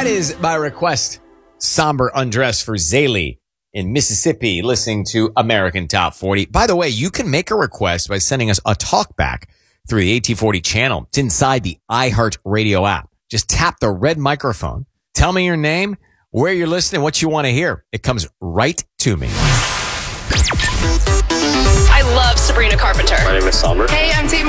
is by request. Somber Undress for Zaylee in Mississippi, listening to American Top 40. By the way, you can make a request by sending us a talkback through the AT40 channel. It's inside the iHeartRadio app. Just tap the red microphone. Tell me your name, where you're listening, what you want to hear. It comes right to me. I love Sabrina Carpenter. My name is Somber. Hey, I'm Tate